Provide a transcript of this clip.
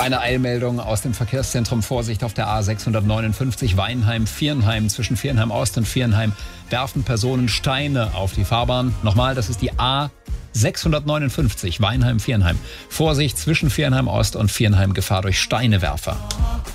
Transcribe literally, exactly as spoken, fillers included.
Eine Eilmeldung aus dem Verkehrszentrum. Vorsicht auf der A sechshundertneunundfünfzig Weinheim-Viernheim. Zwischen Viernheim Ost und Viernheim werfen Personen Steine auf die Fahrbahn. Nochmal, das ist die A sechshundertneunundfünfzig Weinheim-Viernheim. Vorsicht zwischen Viernheim Ost und Viernheim, Gefahr durch Steinewerfer.